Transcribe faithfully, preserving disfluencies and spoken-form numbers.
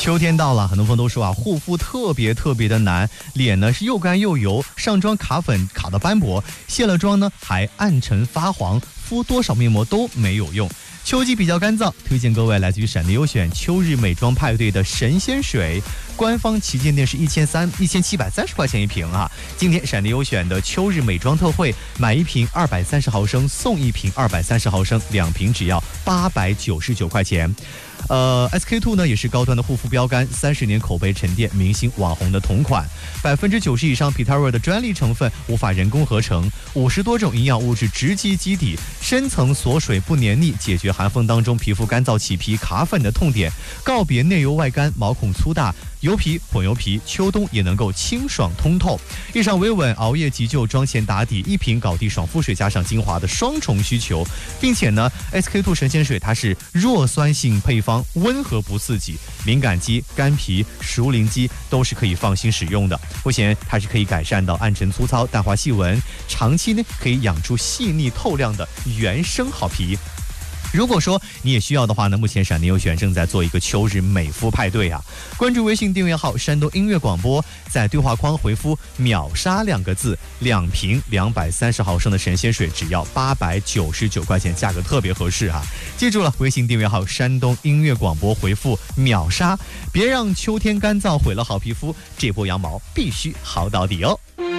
秋天到了，很多朋友都说啊，护肤特别特别的难，脸呢是又干又油，上妆卡粉卡到斑驳，卸了妆呢还暗沉发黄，敷多少面膜都没有用。秋季比较干燥，推荐各位来自于闪电优选秋日美妆派对的神仙水，官方旗舰店是一千三一千七百三十块钱一瓶啊。今天闪电优选的秋日美妆特惠，买一瓶二百三十毫升送一瓶二百三十毫升，两瓶只要八百九十九块钱。呃 ，S K two 呢也是高端的护肤标杆，三十年口碑沉淀，明星网红的同款，百分之九十以上 Pitara 的专利成分，无法人工合成，五十多种营养物质直击基底，深层锁水不黏腻，解决寒风当中皮肤干燥起皮卡粉的痛点，告别内油外干、毛孔粗大、油皮、混油皮，秋冬也能够清爽通透。日常维稳，熬夜急救，妆前打底，一瓶搞地爽肤水加上精华的双重需求，并且呢 ，S K two 神仙水它是弱酸性配方。温和不刺激，敏感肌、干皮、熟龄肌都是可以放心使用的。目前它是可以改善到暗沉粗糙、淡化细纹，长期呢可以养出细腻透亮的原生好皮。如果说你也需要的话呢，目前闪电优选正在做一个秋日美肤派对啊！关注微信订阅号山东音乐广播，在对话框回复秒杀两个字，两瓶两百三十毫升的神仙水只要八百九十九块钱，价格特别合适啊！记住了，微信订阅号山东音乐广播回复秒杀，别让秋天干燥毁了好皮肤，这波羊毛必须薅到底哦！